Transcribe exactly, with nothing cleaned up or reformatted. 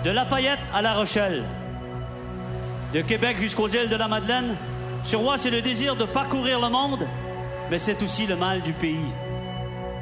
De Lafayette à La Rochelle, de Québec jusqu'aux îles de la Madeleine, sur moi, c'est le désir de parcourir le monde, mais c'est aussi le mal du pays.